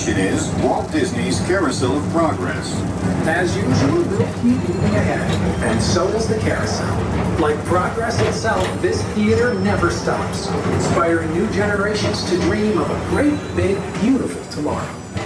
destination is Walt Disney's Carousel of Progress. As usual, we'll keep moving ahead, and so does the carousel. Like progress itself, this theater never stops, inspiring new generations to dream of a great, big, beautiful tomorrow.